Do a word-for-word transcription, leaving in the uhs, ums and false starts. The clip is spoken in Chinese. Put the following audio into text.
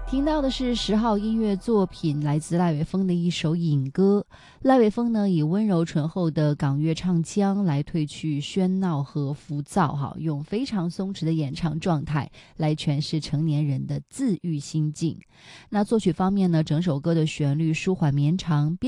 听到的是十号音乐作品，来自赖伟峰的一首引歌。赖伟峰呢，以温柔醇厚的港乐唱腔来褪去喧闹和浮躁，哈，用非常松弛的演唱状态来诠释成年人的自愈心境。那作曲方面呢，整首歌的旋律舒缓绵长，